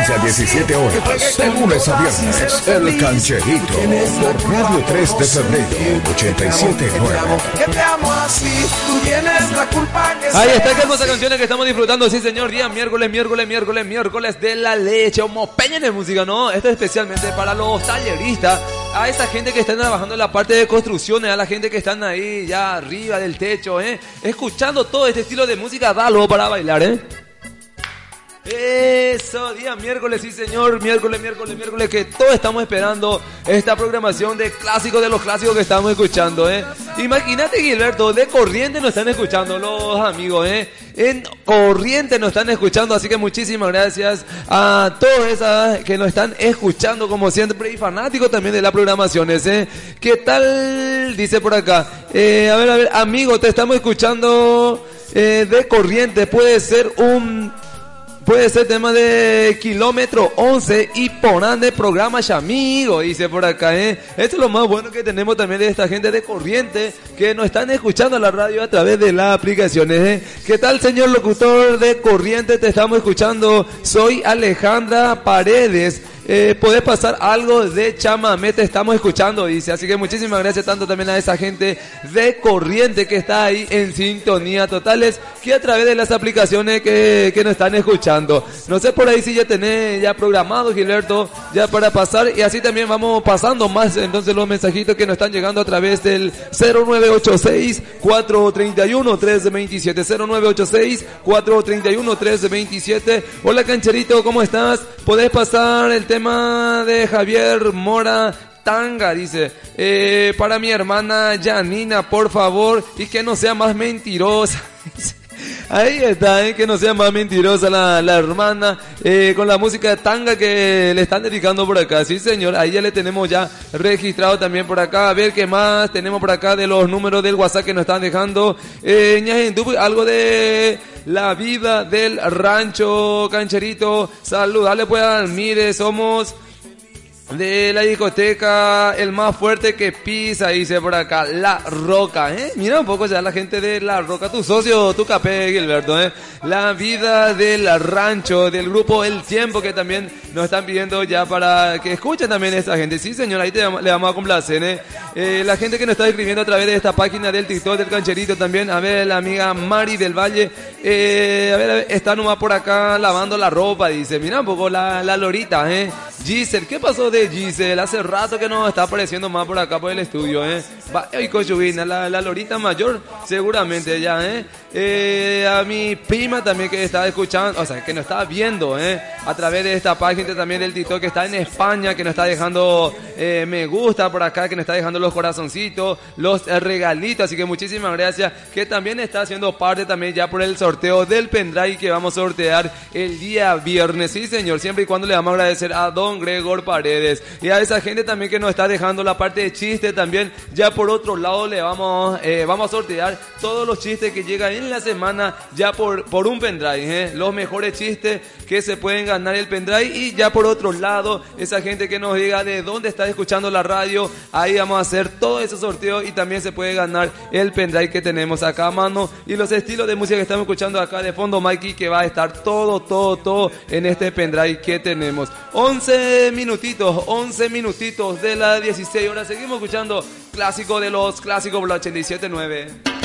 15 a 17 horas, de lunes a viernes, El Cancherito, por Radio 3 de Febrero, 87.9. Que te amo así, tú tienes la culpa que ahí está, qué hermosa canción que estamos disfrutando, sí señor, día miércoles de la leche, como peña de música, ¿no? Esto es especialmente para los talleristas, a esa gente que está trabajando en la parte de construcciones, a la gente que están ahí ya arriba del techo, escuchando todo este estilo de música, dalo para bailar, Eso, día miércoles, sí señor, miércoles, que todos estamos esperando esta programación de clásicos de los clásicos que estamos escuchando, Imagínate, Gilberto, de Corrientes nos están escuchando los amigos, En Corrientes nos están escuchando, así que muchísimas gracias a todos esos que nos están escuchando como siempre y fanáticos también de las programaciones, ¿Qué tal? Dice por acá, a ver, amigo, te estamos escuchando de Corrientes, puede ser tema de kilómetro 11 y Porán de programa Chamigo, dice por acá, Esto es lo más bueno que tenemos también de esta gente de Corrientes que nos están escuchando a la radio a través de las aplicaciones, ¿Qué tal, señor locutor de Corrientes? Te estamos escuchando. Soy Alejandra Paredes. Podés pasar algo de chamamé, te estamos escuchando, dice. Así que muchísimas gracias tanto también a esa gente de Corriente que está ahí en sintonía totales, que a través de las aplicaciones que nos están escuchando. No sé por ahí si ya tenés ya programado, Gilberto, ya para pasar, y así también vamos pasando más entonces los mensajitos que nos están llegando a través del 0986-431-1327, 0986-431-1327. Hola, Cancherito, ¿cómo estás? ¿Podés pasar el tema de Javier Mora? Tanga, dice, para mi hermana Janina, por favor, y que no sea más mentirosa. Ahí está, que no sea más mentirosa la hermana, con la música de Tanga que le están dedicando por acá. Sí, señor, ahí ya le tenemos ya registrado también por acá. A ver qué más tenemos por acá de los números del WhatsApp que nos están dejando. Algo de la vida del rancho, Cancherito. Saludale pues al Mire, somos de la discoteca El Más Fuerte que Pisa, dice por acá, La Roca, Mira un poco ya la gente de La Roca, tu socio, tu capé, Gilberto, La vida del rancho, del grupo El Tiempo, que también nos están pidiendo ya para que escuchen también esta gente. Sí, señor, ahí le vamos a complacer, la gente que nos está escribiendo a través de esta página del TikTok del Cancherito también. A ver, la amiga Mari del Valle, a ver, está nomás por acá lavando la ropa, dice. Mira un poco la Lorita, Giselle, ¿qué pasó de Giselle? Hace rato que no está apareciendo más por acá por el estudio, Y Cochubina, la Lorita mayor, seguramente ya, a mi prima también que está escuchando, o sea, que nos está viendo, a través de esta página también del TikTok, que está en España, que nos está dejando me gusta por acá, que nos está dejando los corazoncitos, los regalitos, así que muchísimas gracias, que también está haciendo parte también ya por el sorteo del pendrive que vamos a sortear el día viernes. Sí, señor, siempre y cuando le vamos a agradecer a don Gregor Paredes y a esa gente también que nos está dejando la parte de chiste también. Ya por otro lado le vamos a sortear todos los chistes que llegan en la semana ya por un pendrive, los mejores chistes que se pueden ganar el pendrive. Y ya por otro lado, esa gente que nos diga de dónde está escuchando la radio, ahí vamos a hacer todo ese sorteo y también se puede ganar el pendrive que tenemos acá a mano y los estilos de música que estamos escuchando acá de fondo, Mikey, que va a estar todo en este pendrive que tenemos. 11 minutitos de las 16 horas. Seguimos escuchando clásico de los clásicos por la 87.9.